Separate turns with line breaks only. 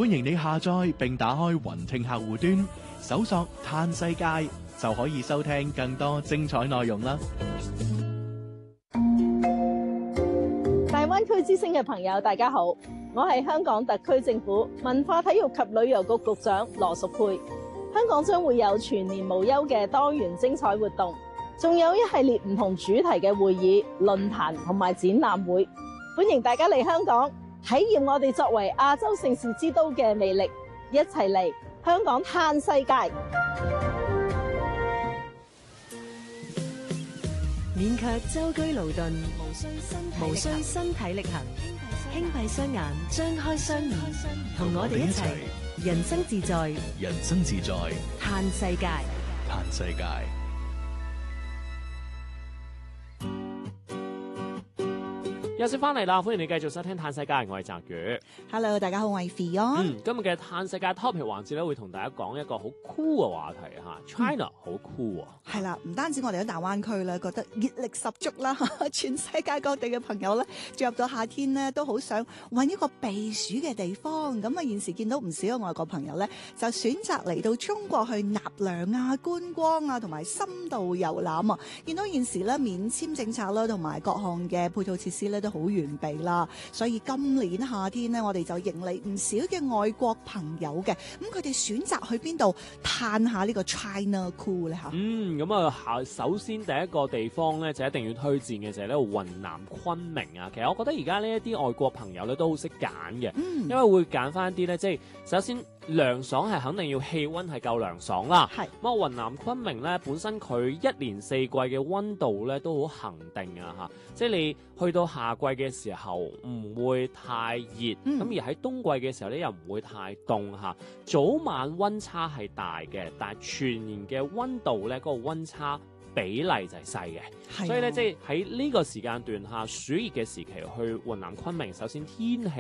歡迎你下載並打開雲聽客戶端，搜索嘆世界就可以收聽更多精彩內容啦。
大灣區之聲嘅朋友，大家好，我係香港特區政府文化體育及旅遊局局長羅淑佩。香港將會有全年無休嘅多元精彩活動，仲有一系列唔同主題嘅會議、論壇同埋展覽會，歡迎大家嚟香港體驗我哋作為亞洲盛事之都嘅魅力，一齊嚟香港嘆世界。
免卻舟車勞頓，無需身體力行，輕閉雙眼，張開雙耳，同我哋一齊人生自在，
人生自在，
嘆世界，
嘆世界。
又先翻嚟啦，歡迎你繼續收聽《嘆世界》，我係澤宇。
Hello， 大家好，我係 Fion。
今日嘅《嘆世界》topic 環節咧，會同大家講一個好 cool 嘅話題嚇。China 好 cool 啊！
係啦，唔單止我哋喺大灣區咧，覺得熱力十足啦，全世界各地嘅朋友咧，進入到夏天咧，都好想揾一個避暑嘅地方。咁啊，現時見到唔少嘅外國朋友咧，就選擇嚟到中國去納涼啊、觀光啊，同埋深度遊覽啊。見到現時咧免簽政策啦，同埋各項嘅配套設施咧，都好完備啦，所以今年夏天呢，我哋就迎嚟唔少嘅外國朋友嘅，咁佢哋選擇去邊度嘆下呢個 China Cool 咧嚇？
咁啊，首先第一個地方咧就一定要推薦嘅就係呢個雲南昆明啊。其實我覺得而家呢一啲外國朋友咧都好識揀嘅，因為會揀翻一啲咧，即係首先涼爽係肯定要氣温係夠涼爽啦。係咁啊，雲南昆明咧本身佢一年四季嘅温度咧都好恒定啊嚇，即係你去到夏季嘅時候唔會太熱，咁而喺冬季嘅時候咧又唔會太凍嚇，早晚温差係大嘅，但係全年嘅温度咧嗰個温差比例就係細嘅，所以咧即係喺呢個時間段下暑熱嘅時期去雲南昆明，首先天氣